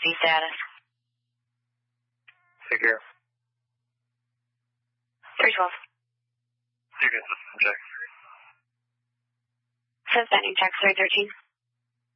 NSD status. Take care. 312. You can system check. Sending check 313.